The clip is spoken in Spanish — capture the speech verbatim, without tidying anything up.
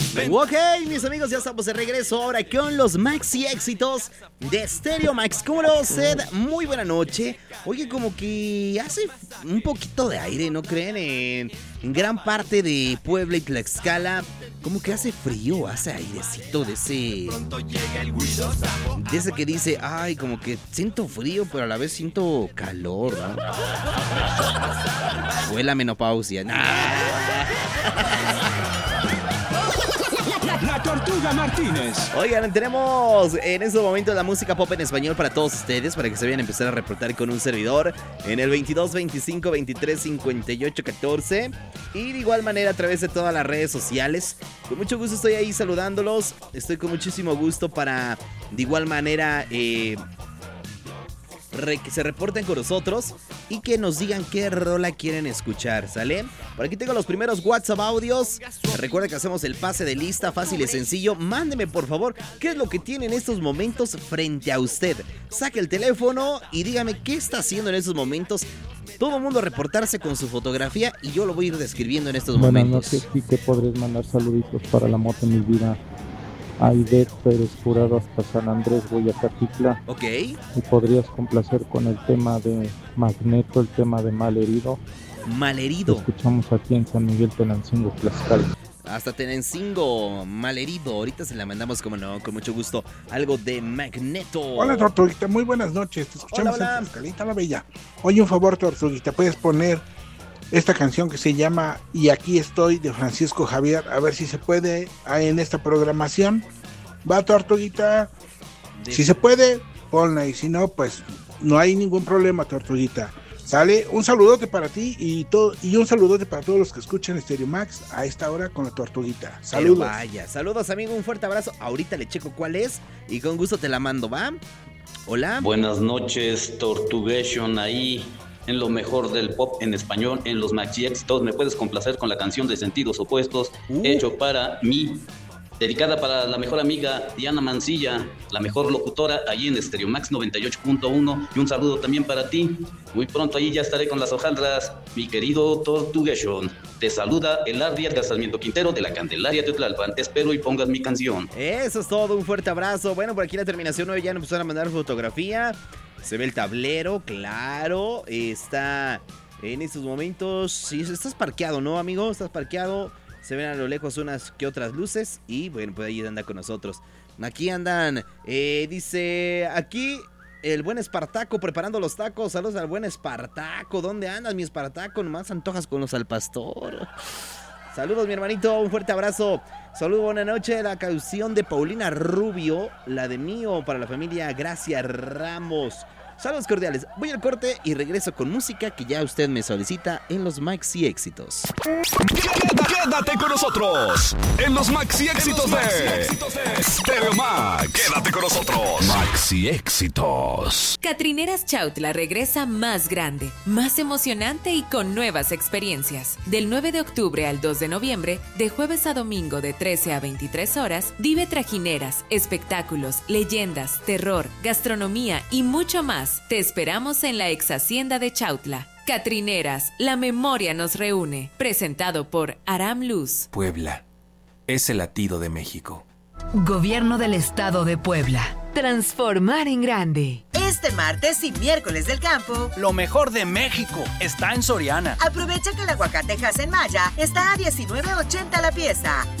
Ok, mis amigos, ya estamos de regreso ahora con los maxi éxitos de Stereo Max. ¿Cómo lo usted? Muy buena noche. Oye, como que hace un poquito de aire, ¿no creen? En, en gran parte de Puebla y Tlaxcala, como que hace frío, hace airecito de ese... De ese que dice, ay, como que siento frío, pero a la vez siento calor, ¿no? Fue la menopausia. Nah. La Tortuga Martínez. Oigan, tenemos en estos momentos la música pop en español para todos ustedes, para que se vayan a empezar a reportar con un servidor en el veintidós veinticinco veintitrés cincuenta y ocho catorce, y de igual manera a través de todas las redes sociales. Con mucho gusto estoy ahí saludándolos. Estoy con muchísimo gusto para de igual manera eh, re, que se reporten con nosotros y que nos digan qué rola quieren escuchar, ¿sale? Por aquí tengo los primeros WhatsApp audios. Recuerda que hacemos el pase de lista, fácil y sencillo. Mándeme, por favor, qué es lo que tiene en estos momentos frente a usted. Saque el teléfono y dígame qué está haciendo en estos momentos. Todo el mundo a reportarse con su fotografía y yo lo voy a ir describiendo en estos Buenas momentos. Buenas noches, sí que podrías mandar saluditos para la moto en mi vida. Aidet Pérez Jurado hasta San Andrés, Guayacatitla. Ok. Y podrías complacer con el tema de Magneto, el tema de Malherido. Malherido. Lo escuchamos aquí en San Miguel Tenancingo, Tlaxcala. Hasta Tenancingo, Malherido. Ahorita se la mandamos, como no, con mucho gusto. Algo de Magneto. Hola, Tortuguita, muy buenas noches. Te escuchamos hola, hola. en Tlaxcalita la Bella. Oye, un favor, Tortuguita, puedes poner esta canción que se llama Y aquí estoy, de Francisco Javier, a ver si se puede en esta programación. Va, Tortuguita. De... Si se puede, ponla, y si no, pues no hay ningún problema, Tortuguita. Sale, un saludote para ti y todo, y un saludote para todos los que escuchan Stereo Max a esta hora con la Tortuguita. Saludos. Pero vaya, saludos, amigo, un fuerte abrazo. Ahorita le checo cuál es y con gusto te la mando, ¿va? Hola. Buenas noches, Tortugation, ahí en lo mejor del pop en español, en los maxi éxitos. Me puedes complacer con la canción de Sentidos Opuestos, uh. hecho para mí, dedicada para la mejor amiga Diana Mancilla, la mejor locutora allí en Stereo Max noventa y ocho punto uno, y un saludo también para ti. Muy pronto allí ya estaré con las hojaldras, mi querido Tortugation. Te saluda el Ardi Edgar Sarmiento Quintero de la Candelaria de Tlalpan. Espero y pongas mi canción. Eso es todo, un fuerte abrazo. Bueno, por aquí la terminación nueve ya nos empezaron a mandar fotografía. Se ve el tablero, claro. Está en estos momentos. Sí, estás parqueado, ¿no, amigo? Estás parqueado. Se ven a lo lejos unas que otras luces. Y bueno, pues ahí anda con nosotros. Aquí andan. Eh, dice aquí el buen Espartaco preparando los tacos. Saludos al buen Espartaco. ¿Dónde andas, mi Espartaco? Nomás antojas con los al pastor. Saludos, mi hermanito. Un fuerte abrazo. Saludos, buena noche. La canción de Paulina Rubio, la de Mío, para la familia Gracia Ramos. Saludos cordiales. Voy al corte y regreso con música que ya usted me solicita en los Maxi Éxitos. Quédate con nosotros en los Maxi Éxitos de Stereo Max. Quédate con nosotros. Maxi Éxitos. Catrineras Chautla regresa más grande, más emocionante y con nuevas experiencias. Del nueve de octubre al dos de noviembre, de jueves a domingo de trece a veintitrés horas, vive trajineras, espectáculos, leyendas, terror, gastronomía y mucho más. Te esperamos en la ex hacienda de Chautla. Catrineras, la memoria nos reúne. Presentado por Aram Luz. Puebla es el latido de México. Gobierno del Estado de Puebla. Transformar en grande. Este martes y miércoles del campo, lo mejor de México está en Soriana. Aprovecha que el aguacate Hass en Maya está a diecinueve ochenta la pieza.